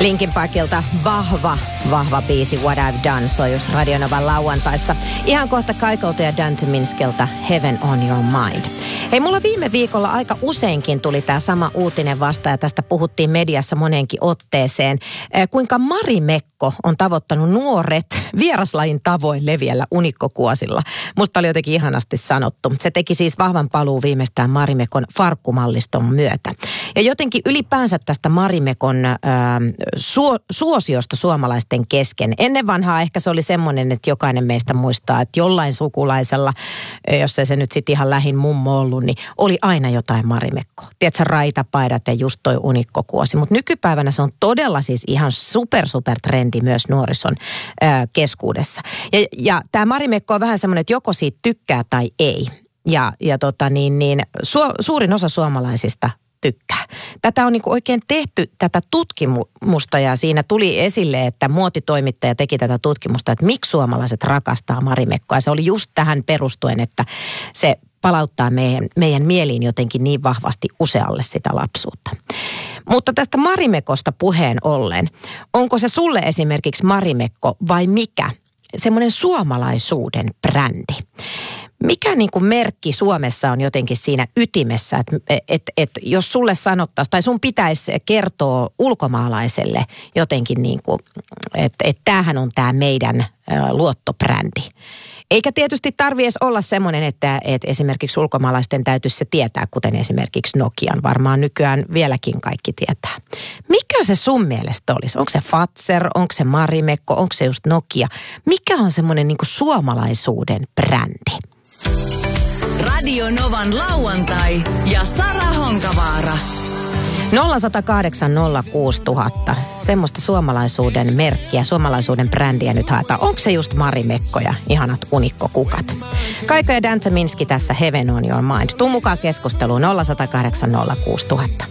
Linkin Parkilta vahva biisi What I've Done soi just Radio Novan lauantaissa. Ihan kohta Kaikolta ja Dante Minskeltä Heaven on Your Mind. Hei, mulla viime viikolla aika useinkin tuli tämä sama uutinen vasta ja tästä puhuttiin mediassa moneenkin otteeseen. Kuinka Marimekko on tavoittanut nuoret vieraslajin tavoin leviällä unikkokuosilla. Musta oli jotenkin ihanasti sanottu. Se teki siis vahvan paluu viimeistään Marimekon farkkumalliston myötä. Ja jotenkin ylipäänsä tästä Marimekon suosiosta suomalaisten kesken. Ennen vanhaa ehkä se oli semmoinen, että jokainen meistä muistaa, että jollain sukulaisella, jos ei se nyt sitten ihan lähin mummo ollut, niin oli aina jotain Marimekkoa. Tiedätkö, raitapaidat ja just toi unikkokuosi. Mutta nykypäivänä se on todella siis ihan super trendi myös nuorison keskuudessa. Ja tämä Marimekko on vähän semmoinen, että joko siitä tykkää tai ei. Ja suurin osa suomalaisista tykkää. Tätä on niinku oikein tehty, tätä tutkimusta, ja siinä tuli esille, että muotitoimittaja teki tätä tutkimusta, että miksi suomalaiset rakastaa Marimekkoa. Ja se oli just tähän perustuen, että se palauttaa meidän mieliin jotenkin niin vahvasti usealle sitä lapsuutta. Mutta tästä Marimekosta puheen ollen, onko se sulle esimerkiksi Marimekko vai mikä? Semmoinen suomalaisuuden brändi. Mikä niin kuin merkki Suomessa on jotenkin siinä ytimessä, että jos sulle sanottaisiin, tai sun pitäisi kertoa ulkomaalaiselle jotenkin niin kuin, että tämähän on tämä meidän luottobrändi. Eikä tietysti tarvitse edes olla semmoinen, että esimerkiksi ulkomaalaisten täytyisi se tietää, kuten esimerkiksi Nokian. Varmaan nykyään vieläkin kaikki tietää. Mikä se sun mielestä olisi? Onko se Fazer, onko se Marimekko, onko se just Nokia? Mikä on semmoinen niin kuin suomalaisuuden brändi? Radio Novan lauantai ja Sara Honkavaara. 0108 06000. Semmoista suomalaisuuden merkkiä, suomalaisuuden brändiä nyt haetaan. Onko se just Marimekko ja ihanat unikkokukat? Kaiko ja Dante Minski tässä Heaven on Your Mind. Tuu mukaan keskusteluun 0108 06000.